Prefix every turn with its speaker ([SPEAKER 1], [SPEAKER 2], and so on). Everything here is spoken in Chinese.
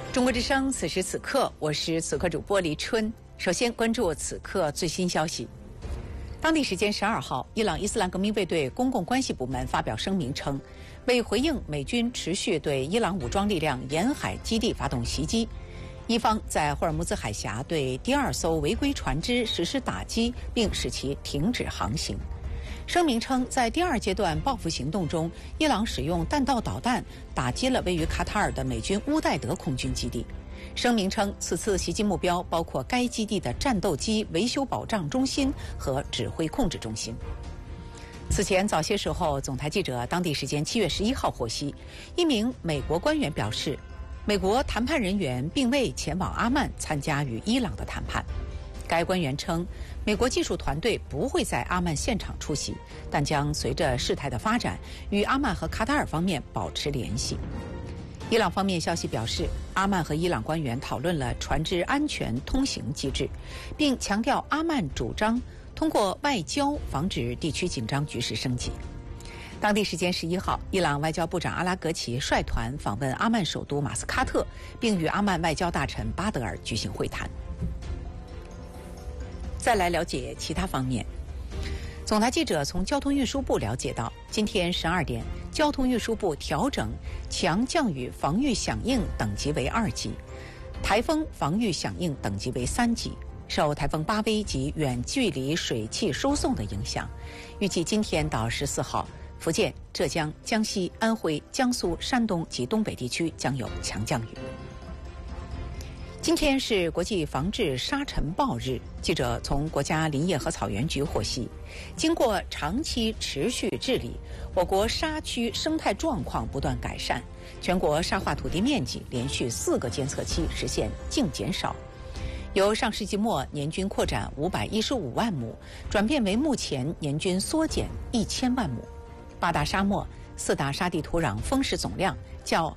[SPEAKER 1] 中国之声，此时此刻，我是此刻主播黎春。首先关注此刻最新消息。当地时间12号，伊朗伊斯兰革命卫队公共关系部门发表声明称，为回应美军持续对伊朗武装力量沿海基地发动袭击，伊方在霍尔木兹海峡对第2艘违规船只实施打击，并使其停止航行。声明称，在第2阶段报复行动中，伊朗使用弹道导弹打击了位于卡塔尔的美军乌代德空军基地。声明称，此次袭击目标包括该基地的战斗机维修保障中心和指挥控制中心。此前早些时候，总台记者当地时间7月11号获悉，一名美国官员表示，美国谈判人员并未前往阿曼参加与伊朗的谈判。该官员称，美国技术团队不会在阿曼现场出席，但将随着事态的发展与阿曼和卡塔尔方面保持联系。伊朗方面消息表示，阿曼和伊朗官员讨论了船只安全通行机制，并强调阿曼主张通过外交防止地区紧张局势升级。当地时间11号，伊朗外交部长阿拉格齐率团访问阿曼首都马斯喀特，并与阿曼外交大臣巴德尔举行会谈。再来了解其他方面。总台记者从交通运输部了解到，今天12点，交通运输部调整强降雨防御响应等级为2级，台风防御响应等级为3级。受台风巴威及远距离水汽输送的影响，预计今天到14号，福建、浙江、江西、安徽、江苏、山东及东北地区将有强降雨。今天是国际防治沙尘暴日，记者从国家林业和草原局获悉，经过长期持续治理，我国沙区生态状况不断改善，全国沙化土地面积连续4个监测期实现净减少，由上世纪末年均扩展515万亩，转变为目前年均缩减1000万亩。8大沙漠、4大沙地土壤风蚀总量较